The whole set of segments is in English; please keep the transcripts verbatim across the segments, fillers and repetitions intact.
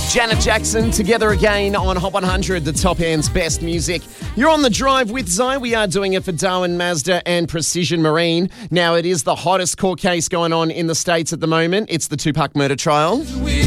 Janet Jackson together again on Hot one hundred, the top end's best music. You're on the drive with Zai. We are doing it for Darwin Mazda and Precision Marine. Now, it is the hottest court case going on in the States at the moment. It's the Tupac murder trial.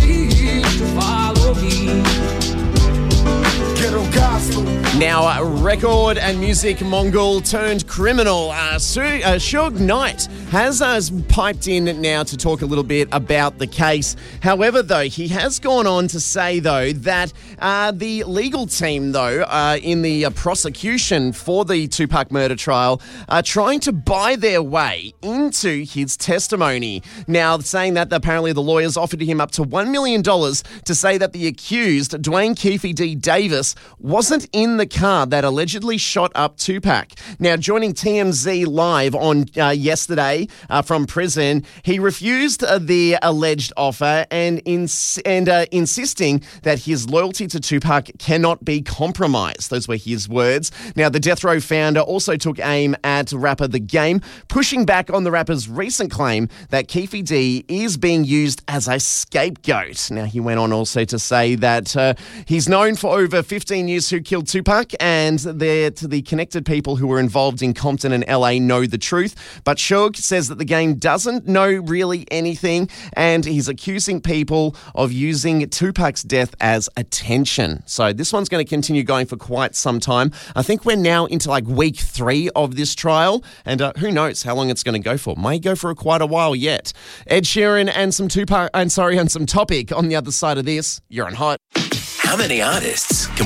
Now, uh, record and music Mongol turned criminal uh, Su- uh, Suge Knight has uh, piped in now to talk a little bit about the case. However, though, he has gone on to say, though, that uh, the legal team, though, uh, in the uh, prosecution for the Tupac murder trial are trying to buy their way into his testimony. Now, saying that apparently the lawyers offered him up to one million dollars to say that the accused, Dwayne Keefe D. Davis, wasn't in the car that allegedly shot up Tupac. Now, joining T M Z Live on uh, yesterday uh, from prison, he refused uh, the alleged offer and ins- and uh, insisting that his loyalty to Tupac cannot be compromised. Those were his words. Now, the Death Row founder also took aim at rapper The Game, pushing back on the rapper's recent claim that Keefe D is being used as a scapegoat. Now, he went on also to say that uh, he's known for over fifteen years who killed Tupac, and they're to the connected people who were involved in Compton and L A know the truth. But Suge says that the game doesn't know really anything, and he's accusing people of using Tupac's death as attention. So this one's going to continue going for quite some time. I think we're now into like week three of this trial, and uh, who knows how long it's going to go for. May go for quite a while yet. Ed Sheeran and some Tupac, and sorry, and some Topic on the other side of this. You're on Hot. How many artists can